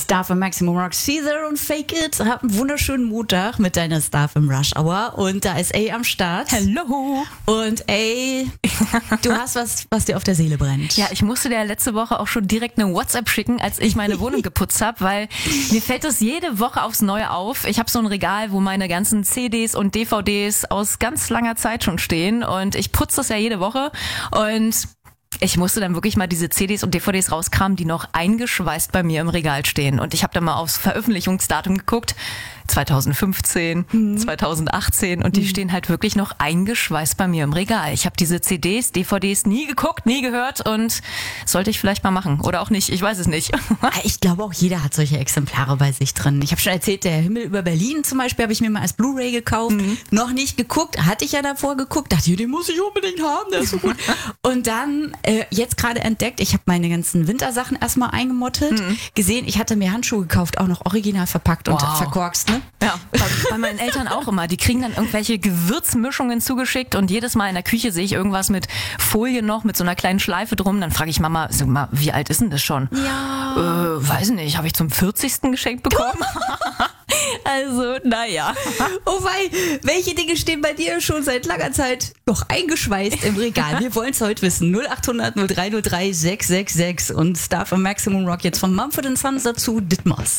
Star FM Maximum Rock, Caesar und Fake It. Hab einen wunderschönen Montag mit deiner Star FM Rush Hour und da ist A am Start. Hallo. Und A, du hast was dir auf der Seele brennt. Ja, ich musste dir letzte Woche auch schon direkt eine WhatsApp schicken, als ich meine Wohnung geputzt habe, weil mir fällt es jede Woche aufs Neue auf. Ich habe so ein Regal, wo meine ganzen CDs und DVDs aus ganz langer Zeit schon stehen und ich putze das ja jede Woche und ich musste dann wirklich mal diese CDs und DVDs rauskramen, die noch eingeschweißt bei mir im Regal stehen. Und ich habe dann mal aufs Veröffentlichungsdatum geguckt, 2015, 2018 und die stehen halt wirklich noch eingeschweißt bei mir im Regal. Ich habe diese CDs, DVDs nie geguckt, nie gehört und sollte ich vielleicht mal machen oder auch nicht, ich weiß es nicht. Ich glaube auch jeder hat solche Exemplare bei sich drin. Ich habe schon erzählt, der Himmel über Berlin zum Beispiel habe ich mir mal als Blu-ray gekauft, noch nicht geguckt, hatte ich ja davor geguckt, dachte, den muss ich unbedingt haben, der ist so gut. Und dann jetzt gerade entdeckt, ich habe meine ganzen Wintersachen erstmal eingemottet, gesehen, ich hatte mir Handschuhe gekauft, auch noch original verpackt und verkorkst, ne? Ja, bei meinen Eltern auch immer. Die kriegen dann irgendwelche Gewürzmischungen zugeschickt und jedes Mal in der Küche sehe ich irgendwas mit Folie noch, mit so einer kleinen Schleife drum. Dann frage ich Mama, sag mal, wie alt ist denn das schon? Ja. Weiß nicht, habe ich zum 40. geschenkt bekommen? Also, naja. Oh wei, welche Dinge stehen bei dir schon seit langer Zeit noch eingeschweißt im Regal? Wir wollen es heute wissen. 0800 0303 666 und Star FM Maximum Rock jetzt von Mumford & Sons dazu Ditmos.